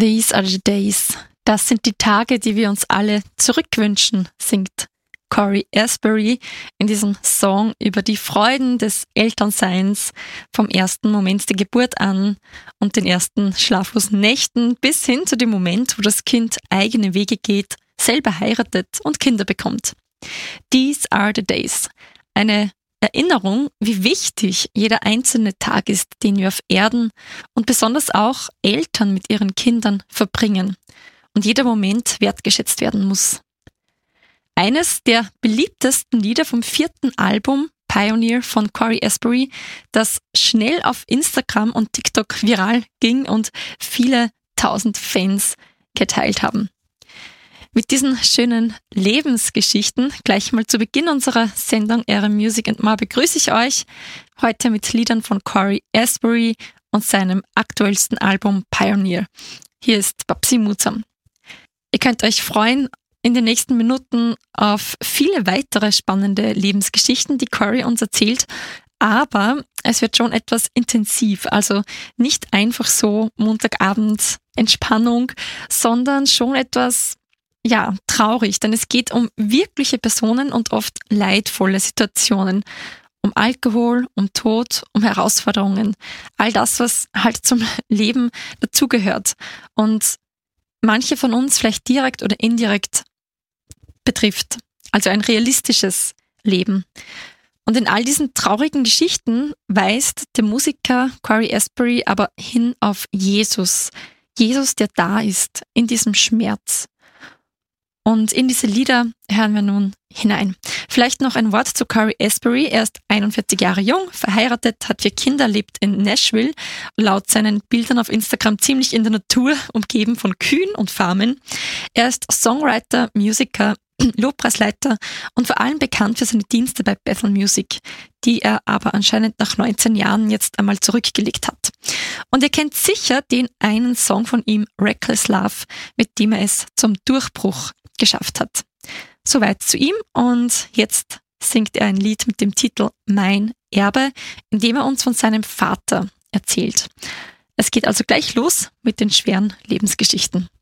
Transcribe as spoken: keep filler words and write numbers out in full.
These are the days. Das sind die Tage, die wir uns alle zurückwünschen, singt Cory Asbury in diesem Song über die Freuden des Elternseins vom ersten Moment der Geburt an und den ersten schlaflosen Nächten bis hin zu dem Moment, wo das Kind eigene Wege geht, selber heiratet und Kinder bekommt. These are the days. Eine Erinnerung, wie wichtig jeder einzelne Tag ist, den wir auf Erden und besonders auch Eltern mit ihren Kindern verbringen und jeder Moment wertgeschätzt werden muss. Eines der beliebtesten Lieder vom vierten Album Pioneer von Cory Asbury, das schnell auf Instagram und TikTok viral ging und viele tausend Fans geteilt haben. Mit diesen schönen Lebensgeschichten gleich mal zu Beginn unserer Sendung Ehre Music and More begrüße ich euch heute mit Liedern von Cory Asbury und seinem aktuellsten Album Pioneer. Hier ist Babsi Mutsam. Ihr könnt euch freuen in den nächsten Minuten auf viele weitere spannende Lebensgeschichten, die Cory uns erzählt, aber es wird schon etwas intensiv, also nicht einfach so Montagabend Entspannung, sondern schon etwas ja, traurig, denn es geht um wirkliche Personen und oft leidvolle Situationen. Um Alkohol, um Tod, um Herausforderungen. All das, was halt zum Leben dazugehört. Und manche von uns vielleicht direkt oder indirekt betrifft. Also ein realistisches Leben. Und in all diesen traurigen Geschichten weist der Musiker Cory Asbury aber hin auf Jesus. Jesus, der da ist, in diesem Schmerz. Und in diese Lieder hören wir nun hinein. Vielleicht noch ein Wort zu Cory Asbury. Er ist einundvierzig Jahre jung, verheiratet, hat vier Kinder, lebt in Nashville, laut seinen Bildern auf Instagram ziemlich in der Natur, umgeben von Kühen und Farmen. Er ist Songwriter, Musiker, Lobpreisleiter und vor allem bekannt für seine Dienste bei Bethel Music, die er aber anscheinend nach neunzehn Jahren jetzt einmal zurückgelegt hat. Und ihr kennt sicher den einen Song von ihm, Reckless Love, mit dem er es zum Durchbruch geschafft hat. Soweit zu ihm und jetzt singt er ein Lied mit dem Titel Mein Erbe, in dem er uns von seinem Vater erzählt. Es geht also gleich los mit den schweren Lebensgeschichten.